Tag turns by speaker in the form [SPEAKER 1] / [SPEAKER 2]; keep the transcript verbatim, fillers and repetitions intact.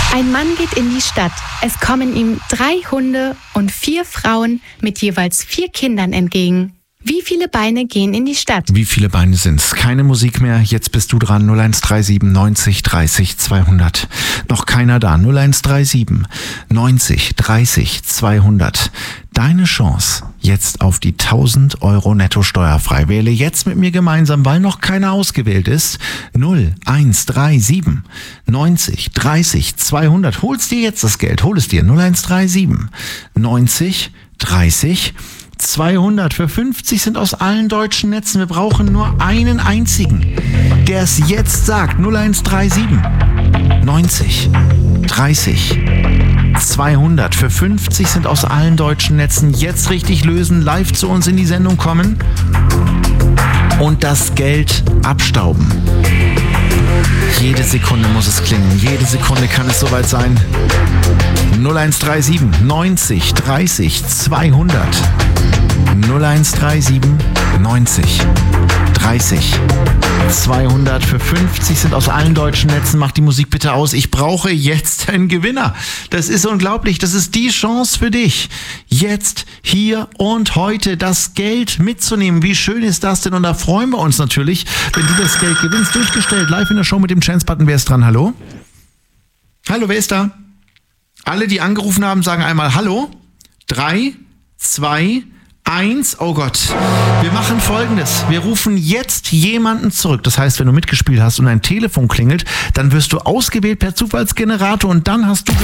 [SPEAKER 1] Ein Mann geht in die Stadt. Es kommen ihm drei Hunde und vier Frauen mit jeweils vier Kindern entgegen. Wie viele Beine gehen in die Stadt?
[SPEAKER 2] Wie viele Beine sind's? Keine Musik mehr, jetzt bist du dran. null eins drei sieben neunzig dreißig zweihundert. Noch keiner da. null eins drei sieben neunzig dreißig zweihundert. Deine Chance jetzt auf die tausend Euro netto steuerfrei. Wähle jetzt mit mir gemeinsam, weil noch keiner ausgewählt ist. null eins drei sieben neunzig dreißig zweihundert. Holst dir jetzt das Geld. Hol es dir. null eins drei sieben neunzig dreißig zweihundert. Für fünfzig sind aus allen deutschen Netzen. Wir brauchen nur einen einzigen, der es jetzt sagt. null eins drei sieben neunzig dreißig zweihundert. Für fünfzig sind aus allen deutschen Netzen. Jetzt richtig lösen, live zu uns in die Sendung kommen und das Geld abstauben. Jede Sekunde muss es klingen. Jede Sekunde kann es soweit sein. null eins drei sieben neunzig dreißig zweihundert. null eins drei sieben neunzig dreißig zweihundert. Für fünfzig sind aus allen deutschen Netzen. Mach die Musik bitte aus. Ich brauche jetzt einen Gewinner. Das ist unglaublich. Das ist die Chance für dich, jetzt, hier und heute das Geld mitzunehmen. Wie schön ist das denn? Und da freuen wir uns natürlich, wenn du das Geld gewinnst. Durchgestellt, live in der Show mit dem Chance-Button. Wer ist dran? Hallo? Hallo, wer ist da? Alle, die angerufen haben, sagen einmal Hallo. Drei, zwei, eins. Oh Gott. Wir machen Folgendes. Wir rufen jetzt jemanden zurück. Das heißt, wenn du mitgespielt hast und ein Telefon klingelt, dann wirst du ausgewählt per Zufallsgenerator und dann hast du